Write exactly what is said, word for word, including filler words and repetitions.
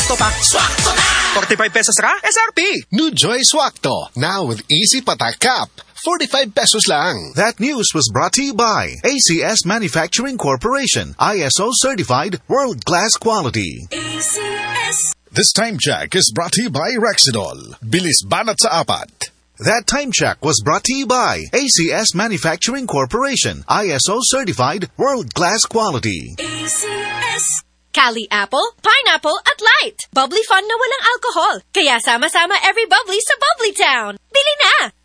Swakto pa. Swakto na! forty-five pesos ra, S R P. New Joy Swakto, now with Easy Patak Cup. forty-five pesos lang. That news was brought to you by A C S Manufacturing Corporation, I S O certified, world-class quality. A C S. This time check is brought to you by Rexidol. Bilis banat sa apat. That time check was brought to you by A C S Manufacturing Corporation, I S O certified, world-class quality. A C S. Cali Apple, Pineapple at Light. Bubbly fun na walang alcohol. Kaya sama-sama every bubbly sa Bubbly Town. Bili na!